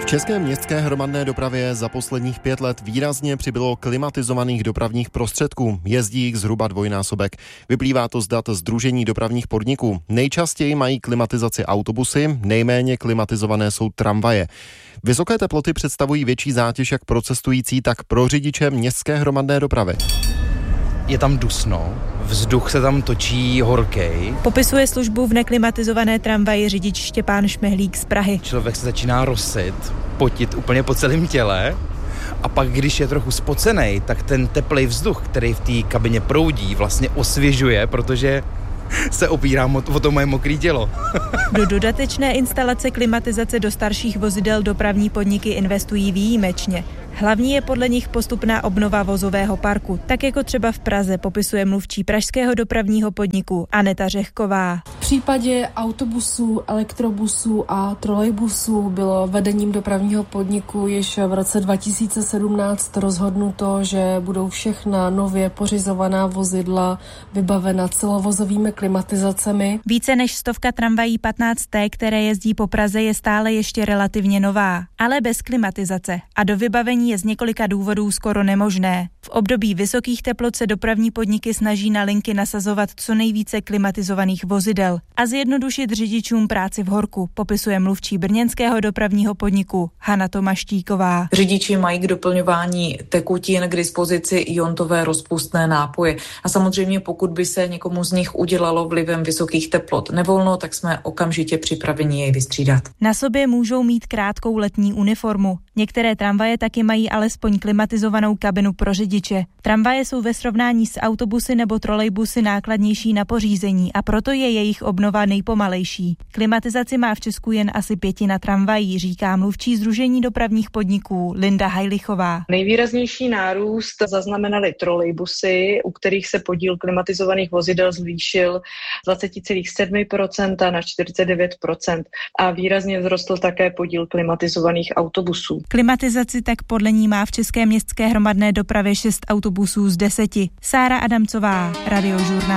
české městské hromadné dopravě za posledních 5 let výrazně přibylo klimatizovaných dopravních prostředků. Jezdí jich zhruba dvojnásobek. Vyplývá to z dat Sdružení dopravních podniků. Nejčastěji mají klimatizaci autobusy, nejméně klimatizované jsou tramvaje. Vysoké teploty představují větší zátěž jak pro cestující, tak pro řidiče městské hromadné dopravy. Je tam dusno, vzduch se tam točí horkej. Popisuje službu v neklimatizované tramvaji řidič Štěpán Šmehlík z Prahy. Člověk se začíná rosit, potit úplně po celém těle a pak, když je trochu spocenej, tak ten teplej vzduch, který v té kabině proudí, vlastně osvěžuje, protože se opírám o to moje mokré tělo. Do dodatečné instalace klimatizace do starších vozidel dopravní podniky investují výjimečně. Hlavní je podle nich postupná obnova vozového parku, tak jako třeba v Praze, popisuje mluvčí pražského dopravního podniku Aneta Řehková. V případě autobusů, elektrobusů a trolejbusů bylo vedením dopravního podniku již v roce 2017 rozhodnuto, že budou všechna nově pořizovaná vozidla vybavena celovozovými klimatizacemi. Více než 100 tramvají 15T, které jezdí po Praze, je stále ještě relativně nová, ale bez klimatizace a do vybavení je z několika důvodů skoro nemožné. V období vysokých teplot se dopravní podniky snaží na linky nasazovat co nejvíce klimatizovaných vozidel a zjednodušit řidičům práci v horku, popisuje mluvčí brněnského dopravního podniku Hana Tomaštíková. Řidiči mají k doplňování tekutin k dispozici iontové rozpustné nápoje. A samozřejmě pokud by se někomu z nich udělalo vlivem vysokých teplot nevolno, tak jsme okamžitě připraveni jej vystřídat. Na sobě můžou mít krátkou letní uniformu. Některé tramvaje taky mají alespoň klimatizovanou kabinu pro řidiče. Tramvaje jsou ve srovnání s autobusy nebo trolejbusy nákladnější na pořízení a proto je jejich obnova nejpomalejší. Klimatizaci má v Česku jen asi 1/5 tramvají, říká mluvčí Sdružení dopravních podniků Linda Hajlichová. Nejvýraznější nárůst zaznamenaly trolejbusy, u kterých se podíl klimatizovaných vozidel zvýšil z 20,7% na 49% a výrazně vzrostl také podíl klimatizovaných autobusů. Klimatizaci tak podle ní má v české městské hromadné dopravě 6 autobusů z 10. Sára Adamcová, Radiožurnál.